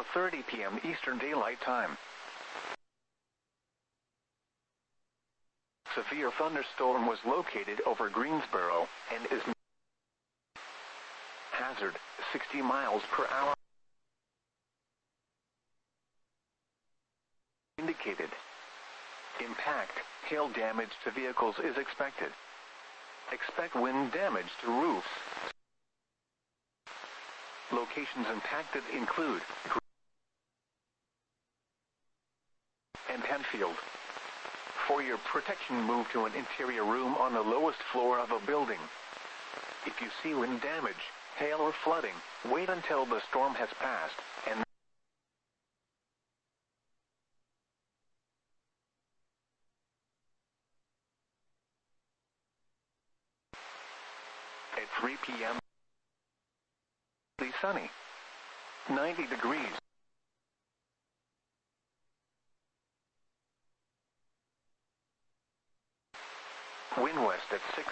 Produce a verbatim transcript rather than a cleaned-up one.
four thirty p m Eastern Daylight Time. Severe thunderstorm was located over Greensboro and is hazard sixty miles per hour indicated. Impact, hail damage to vehicles is expected. Expect wind damage to roofs. Locations impacted include and Penfield. For your protection, move to an interior room on the lowest floor of a building. If you see wind damage, hail or flooding, wait until the storm has passed, and at three p m sunny. ninety degrees. Wind west at six.